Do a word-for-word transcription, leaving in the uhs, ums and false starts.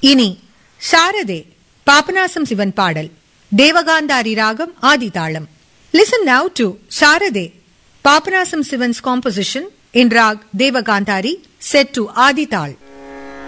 இனி சாரதே பாபநாசம் சிவன் பாடல் தேவகாந்தாரி ராகம் ஆதிதாளம். Listen now to Sarade, Papanasam Sivan's composition in Rag Devagandhari set to Adi Tal.